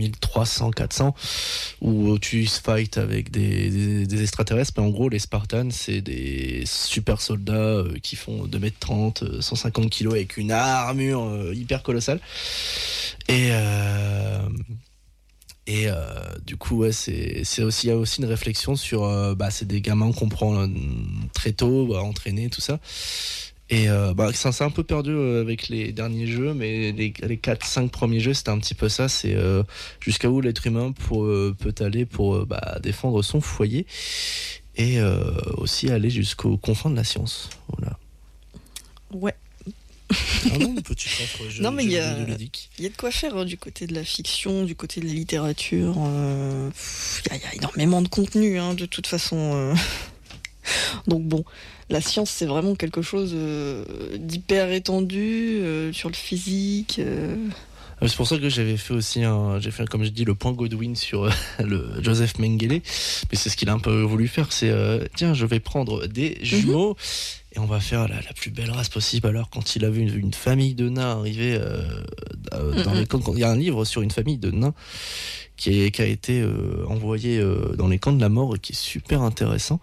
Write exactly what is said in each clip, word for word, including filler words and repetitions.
années trois cents, quatre cents, où tu fight avec des, des, des extraterrestres. Mais en gros, les Spartans, c'est des super soldats euh, qui font deux mètres trente, cent cinquante kilos avec une armure euh, hyper colossale. Et... Euh, Et euh, du coup, ouais, c'est, c'est aussi, il y a aussi une réflexion sur, euh, bah, c'est des gamins qu'on prend euh, très tôt, bah, entraîner, tout ça. Et euh, bah, ça s'est un peu perdu euh, avec les derniers jeux, mais les, les quatre cinq premiers jeux, c'était un petit peu ça. C'est euh, jusqu'à où l'être humain pour, euh, peut aller pour euh, bah, défendre son foyer et euh, aussi aller jusqu'aux confins de la science. Voilà. Ouais. Ah non, petit offre jeu, non, mais il y, a, ludique. Il y a de quoi faire hein, du côté de la fiction, du côté de la littérature. Il euh, y, y a énormément de contenu, hein, de toute façon. Euh. Donc bon, la science, c'est vraiment quelque chose euh, d'hyper étendu euh, sur le physique. Euh. C'est pour ça que j'avais fait aussi un, j'ai fait comme je dis le point Godwin sur euh, le Joseph Mengele, mais c'est ce qu'il a un peu voulu faire, c'est euh, tiens je vais prendre des jumeaux mm-hmm. et on va faire la, la plus belle race possible. Alors quand il a vu une, une famille de nains arriver euh, dans mm-hmm. les camps, il y a un livre sur une famille de nains qui, est, qui a été euh, envoyé euh, dans les camps de la mort et qui est super intéressant.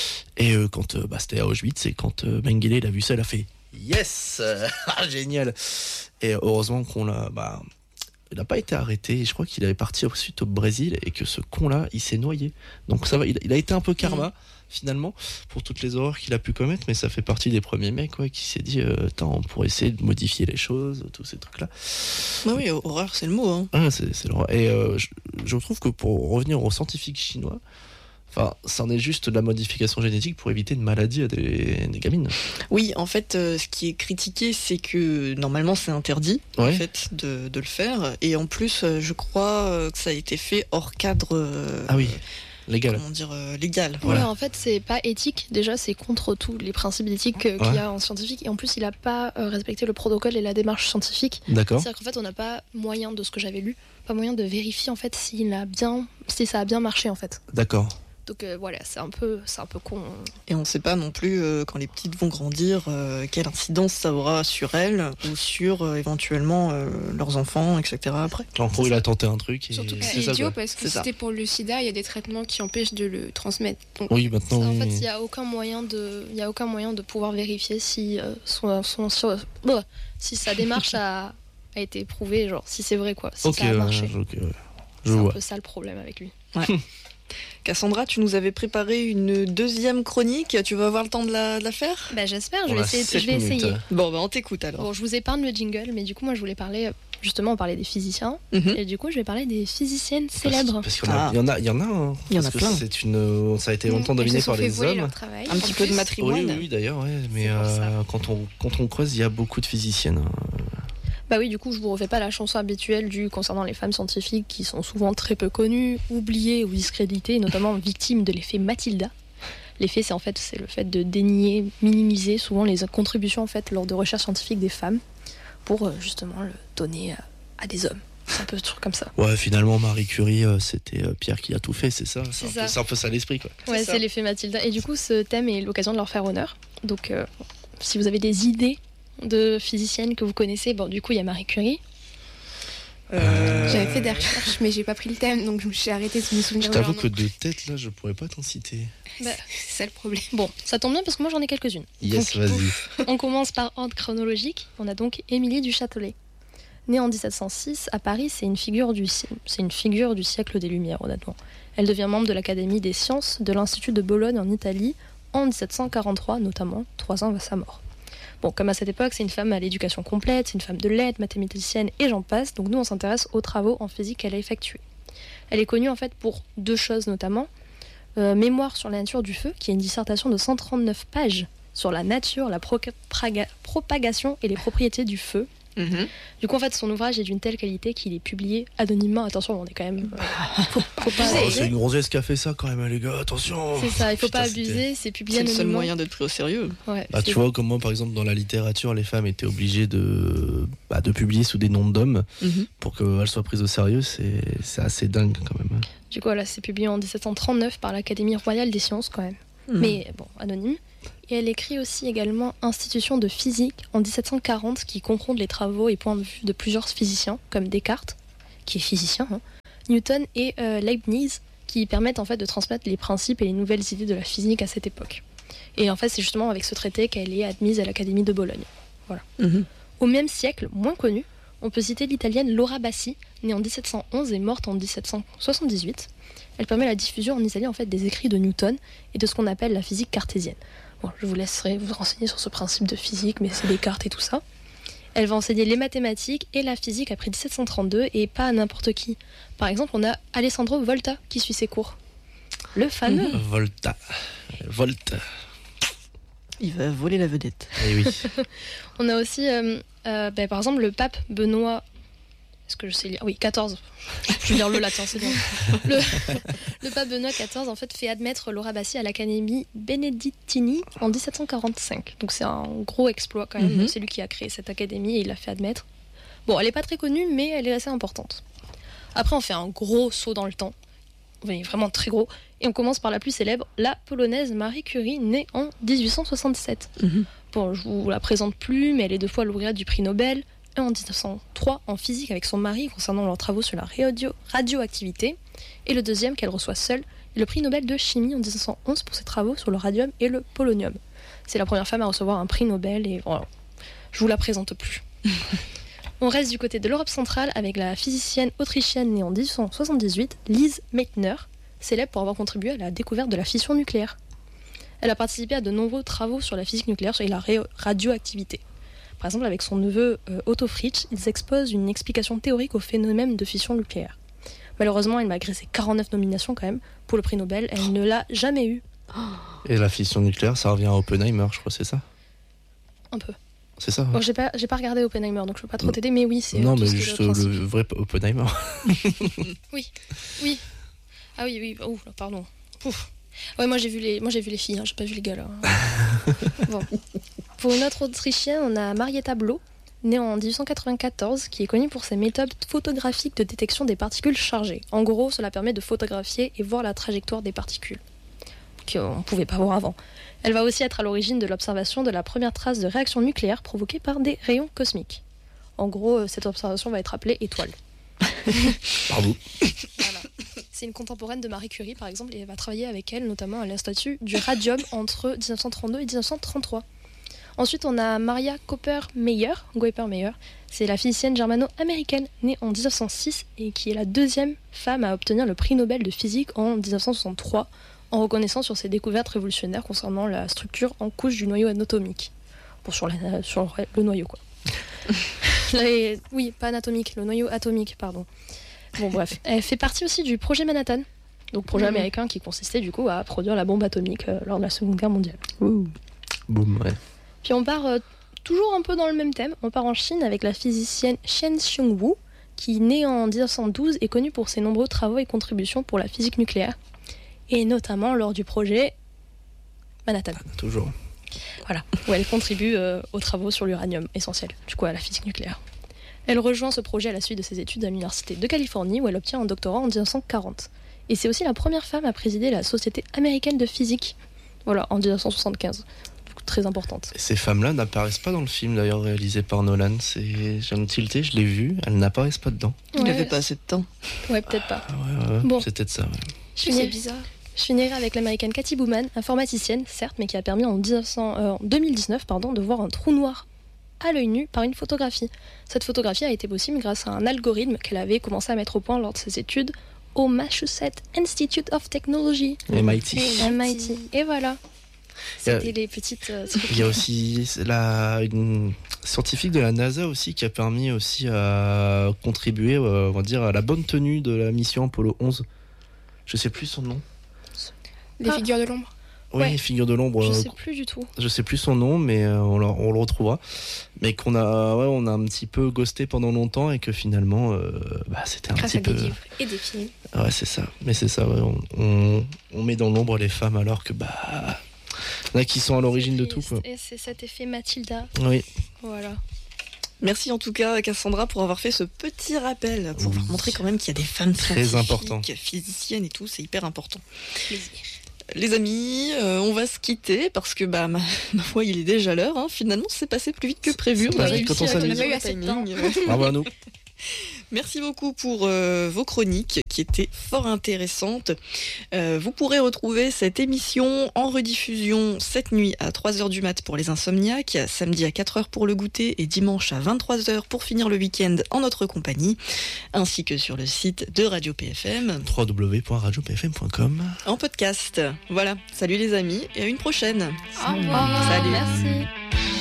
Et euh, quand euh, bah, c'était à Auschwitz et quand euh, Mengele il a vu ça, il a fait yes, génial. Et heureusement qu'on l'a, bah, il n'a pas été arrêté. Je crois qu'il avait parti ensuite au Brésil et que ce con-là, il s'est noyé. Donc ça va, il, il a été un peu karma mmh. finalement pour toutes les horreurs qu'il a pu commettre, mais ça fait partie des premiers mecs ouais, qui s'est dit, euh, attends, on pourrait essayer de modifier les choses, tous ces trucs-là. Bah oui, horreur, c'est le mot. Hein. Ah, c'est, c'est l'horreur. Et euh, je, je trouve que pour revenir aux scientifiques chinois. Enfin, ça en est juste de la modification génétique pour éviter une maladie à des, des gamines. Oui, en fait, euh, ce qui est critiqué, c'est que normalement c'est interdit ouais. en fait, de, de le faire. Et en plus, euh, je crois euh, que ça a été fait hors cadre. Euh, ah oui. Légal. Comment dire euh, légal. Voilà. Ouais, en fait, c'est pas éthique. Déjà, c'est contre tous les principes éthiques euh, qu'il ouais. y a en scientifique. Et en plus, il a pas euh, respecté le protocole et la démarche scientifique. D'accord. C'est-à-dire qu'en fait, on n'a pas moyen, de ce que j'avais lu, pas moyen de vérifier en fait s'il a bien, si ça a bien marché en fait. D'accord. Donc euh, voilà, c'est un peu, c'est un peu con. Et on ne sait pas non plus euh, quand les petites vont grandir euh, quelle incidence ça aura sur elles ou sur euh, éventuellement euh, leurs enfants, et cetera. Après. En gros, il a tenté un truc. Et... Surtout que c'est, c'est idiot ça, parce que c'est c'était ça. Pour le sida, il y a des traitements qui empêchent de le transmettre. Donc, oui, maintenant. Ça, en fait, il n'y a aucun moyen de, il y a aucun moyen de pouvoir vérifier si euh, son, son, son, bon, si sa démarche a, a été prouvée, genre si c'est vrai quoi, si okay, ça a marché. Euh, okay, ouais. Je c'est vois. un peu ça le problème avec lui. Ouais. Cassandra, tu nous avais préparé une deuxième chronique. Tu vas avoir le temps de la, de la faire ? Bah j'espère, je vais, essayer, je vais essayer. Bon, bah on t'écoute alors. Bon, je vous épargne le jingle, mais du coup, moi je voulais parler, justement, on parlait des physiciens, mm-hmm. et du coup, je vais parler des physiciennes célèbres. Parce, parce qu'il y en a, ah. il y en a, il y en a, hein, il y en a parce plein. Que c'est une, ça a été longtemps mmh. dominé par les hommes. Un petit peu de matrimoine. Oui, oui, d'ailleurs, ouais, mais euh, quand on quand on creuse, il y a beaucoup de physiciennes. Hein. Bah oui, du coup, je vous refais pas la chanson habituelle du concernant les femmes scientifiques qui sont souvent très peu connues, oubliées ou discréditées, notamment victimes de l'effet Matilda. L'effet, c'est en fait, c'est le fait de dénier, minimiser souvent les contributions en fait lors de recherches scientifiques des femmes pour euh, justement le donner à, à des hommes. C'est un peu toujours comme ça. Ouais, finalement, Marie Curie, euh, c'était euh, Pierre qui a tout fait, c'est ça. C'est, c'est, ça. Un, peu, c'est un peu ça l'esprit, quoi. Ouais, c'est, c'est c'est l'effet Matilda. Et du coup, ce thème est l'occasion de leur faire honneur. Donc, euh, si vous avez des idées de physiciennes que vous connaissez, bon, du coup, il y a Marie Curie. Euh... J'avais fait des recherches, mais j'ai pas pris le thème, donc je me suis arrêtée de me souvenir. Je t'avoue que de tête, là, je pourrais pas t'en citer. Bah, c'est ça le problème. Bon, ça tombe bien parce que moi j'en ai quelques-unes. Yes, donc, vas-y. On commence par ordre chronologique. On a donc Émilie du Châtelet. Née en dix-sept cent six à Paris, c'est une figure du c'est une figure du siècle des Lumières, honnêtement. Elle devient membre de l'Académie des sciences de l'Institut de Bologne en Italie en dix-sept cent quarante-trois, notamment trois ans avant sa mort. Bon, comme à cette époque, c'est une femme à l'éducation complète, c'est une femme de lettres, mathématicienne et j'en passe. Donc nous, on s'intéresse aux travaux en physique qu'elle a effectués. Elle est connue en fait pour deux choses notamment. Euh, Mémoire sur la nature du feu, qui est une dissertation de cent trente-neuf pages sur la nature, la pro- praga- propagation et les propriétés du feu. Mmh. Du coup, en fait, son ouvrage est d'une telle qualité qu'il est publié anonymement. Attention, on est quand même. Euh, faut, faut pas oh, c'est une grossesse qui a fait ça quand même, les gars. Attention. C'est ça, il faut Putain, pas abuser. c'était... C'est publié c'est anonymement. C'est le seul moyen d'être pris au sérieux. Ouais, bah, tu vois, comme moi, par exemple, dans la littérature, les femmes étaient obligées de, bah, de publier sous des noms d'hommes mmh. pour qu'elles soient prises au sérieux. C'est, c'est assez dingue quand même. Du coup, là, c'est publié en dix-sept cent trente-neuf par l'Académie royale des sciences quand même. Mmh. Mais bon, anonyme. Et elle écrit aussi également Institution de physique en dix-sept cent quarante qui confronte les travaux et points de vue de plusieurs physiciens comme Descartes, qui est physicien, hein, Newton et euh, Leibniz, qui permettent en fait de transmettre les principes et les nouvelles idées de la physique à cette époque. Et en fait, c'est justement avec ce traité qu'elle est admise à l'Académie de Bologne. Voilà. Mhm. Au même siècle, moins connu, on peut citer l'italienne Laura Bassi, née en dix-sept cent onze et morte en dix-sept cent soixante-dix-huit. Elle permet la diffusion en Italie en fait, des écrits de Newton et de ce qu'on appelle la physique cartésienne. Bon, je vous laisserai vous renseigner sur ce principe de physique, mais c'est des cartes et tout ça. Elle va enseigner les mathématiques et la physique après dix-sept cent trente-deux et pas à n'importe qui. Par exemple, on a Alessandro Volta qui suit ses cours. Le fameux. Mhm. Volta. Volta. Il va voler la vedette. Eh oui. On a aussi, euh, euh, bah, par exemple, le pape Benoît. Est-ce que je sais lire ? Oui, quatorze. Je vais lire le latin, c'est bien. Le, le pape Benoît quatorze en fait, fait admettre Laura Bassi à l'Académie Benedictini en dix-sept cent quarante-cinq. Donc c'est un gros exploit quand même. Mhm. C'est lui qui a créé cette académie et il l'a fait admettre. Bon, elle n'est pas très connue, mais elle est assez importante. Après, on fait un gros saut dans le temps. Oui, vraiment très gros. Et on commence par la plus célèbre, la polonaise Marie Curie, née en dix-huit cent soixante-sept. Mhm. Bon, je vous la présente plus, mais elle est deux fois lauréate du prix Nobel. Un en dix-neuf cent trois en physique avec son mari concernant leurs travaux sur la radio- radioactivité. Et le deuxième qu'elle reçoit seule est le prix Nobel de chimie en dix-neuf cent onze pour ses travaux sur le radium et le polonium. C'est la première femme à recevoir un prix Nobel et voilà, je vous la présente plus. On reste du côté de l'Europe centrale avec la physicienne autrichienne née en dix-huit cent soixante-dix-huit, Lise Meitner, célèbre pour avoir contribué à la découverte de la fission nucléaire. Elle a participé à de nombreux travaux sur la physique nucléaire et la ré- radioactivité. Par exemple, avec son neveu euh, Otto Fritsch, ils exposent une explication théorique au phénomène de fission nucléaire. Malheureusement, elle, malgré ses quarante-neuf nominations quand même, pour le prix Nobel, elle ne l'a jamais eu. Et la fission nucléaire, ça revient à Oppenheimer, je crois, c'est ça ? Un peu. C'est ça, ouais. Bon, j'ai pas, j'ai pas regardé Oppenheimer, donc je peux pas trop t'aider, mais oui, c'est Non, tout mais ce qui est juste le le, principe. vrai Oppenheimer. Oui. Ah oui, oui, oh, là, pardon. Pouf. Ouais, moi j'ai vu les, moi j'ai vu les filles, hein, j'ai pas vu les gars là. Bon. Pour une autre autrichienne, on a Marietta Bloch, née en dix-huit cent quatre-vingt-quatorze, qui est connue pour ses méthodes photographiques de détection des particules chargées. En gros, cela permet de photographier et voir la trajectoire des particules, qu'on ne pouvait pas voir avant. Elle va aussi être à l'origine de l'observation de la première trace de réaction nucléaire provoquée par des rayons cosmiques. En gros, cette observation va être appelée étoile. Bravo. Voilà. C'est une contemporaine de Marie Curie, par exemple, et elle va travailler avec elle, notamment à l'Institut du radium entre dix-neuf cent trente-deux et dix-neuf cent trente-trois. Ensuite, on a Maria Copper-Meyer. Copper-Meyer, c'est la physicienne germano-américaine née en dix-neuf cent six et qui est la deuxième femme à obtenir le prix Nobel de physique en dix-neuf cent soixante-trois, en reconnaissant sur ses découvertes révolutionnaires concernant la structure en couche du noyau anatomique. Bon, sur, la, sur le noyau, quoi. Les, oui, pas anatomique, le noyau atomique, pardon. Bon, bref. Elle fait partie aussi du projet Manhattan, donc projet Mmh. américain qui consistait du coup à produire la bombe atomique euh, lors de la Seconde Guerre mondiale. Ouh. Boum, ouais. Puis on part euh, toujours un peu dans le même thème, on part en Chine avec la physicienne Chen Xiongwu, qui, née en dix-neuf cent douze, est connue pour ses nombreux travaux et contributions pour la physique nucléaire, et notamment lors du projet Manhattan. Toujours. Voilà, où elle contribue euh, aux travaux sur l'uranium, essentiel, du coup à la physique nucléaire. Elle rejoint ce projet à la suite de ses études à l'Université de Californie, où elle obtient un doctorat en dix-neuf cent quarante. Et c'est aussi la première femme à présider la Société américaine de physique, voilà, en dix-neuf cent soixante-quinze. Donc très importante. Et ces femmes-là n'apparaissent pas dans le film d'ailleurs réalisé par Nolan. C'est... J'ai un tilté, je l'ai vu, elles n'apparaissent pas dedans. Il Ouais, n'avait pas assez de temps. Ouais, peut-être pas. Ah ouais, ouais, Bon. c'est peut-être ça. Ouais. Je C'est finirai, bizarre. je finirai avec l'américaine Cathy Bowman, informaticienne, certes, mais qui a permis en, dix-neuf cents, euh, en deux mille dix-neuf pardon, de voir un trou noir à l'œil nu par une photographie. Cette photographie a été possible grâce à un algorithme qu'elle avait commencé à mettre au point lors de ses études au Massachusetts Institute of Technology, M I T. M I T. Et voilà. Il y a- C'était les petites... euh, Il y a aussi la, une scientifique de la NASA aussi qui a permis aussi à contribuer, euh, on va dire, à la bonne tenue de la mission Apollo onze. Je sais plus son nom. Les Ah. figures de l'ombre. Oui, Ouais. figure de l'ombre. Je euh, sais plus du tout. Je sais plus son nom, mais euh, on, le, on le retrouvera. Mais qu'on a, ouais, on a un petit peu ghosté pendant longtemps et que finalement, euh, bah, c'était un Grâce petit à des peu. livres et des films. Ouais, c'est ça. Mais c'est ça. Ouais, on, on, on met dans l'ombre les femmes alors que bah, il y en a qui sont à l'origine de tout, quoi. Et c'est cet effet Mathilda. Oui. Voilà. Merci en tout cas Cassandra pour avoir fait ce petit rappel, pour Oui. montrer quand même qu'il y a des femmes Très scientifiques, important. physiciennes et tout, c'est hyper important. Plaisir. Les amis, euh, on va se quitter parce que bah ma, ma foi il est déjà l'heure. Hein. Finalement c'est passé plus vite que prévu. C'est On a pas vite réussi quand on à s'amuse. tenir On a eu le assez de timing. Bravo à nous. Merci beaucoup pour euh, vos chroniques qui étaient fort intéressantes. Euh, vous pourrez retrouver cette émission en rediffusion cette nuit à trois heures du mat pour les insomniaques, samedi à quatre heures pour le goûter et dimanche à vingt-trois heures pour finir le week-end en notre compagnie, ainsi que sur le site de Radio P F M. w w w point radio p f m point com En podcast. Voilà, salut les amis et à une prochaine. Au revoir. Salut. Merci.